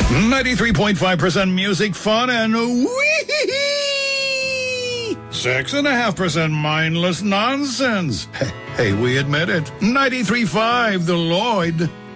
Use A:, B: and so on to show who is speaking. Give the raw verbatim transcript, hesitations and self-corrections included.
A: ninety-three point five percent music, fun, and wee six and a half percent mindless nonsense. Hey, hey, we admit it. ninety-three point five, The Lloyd.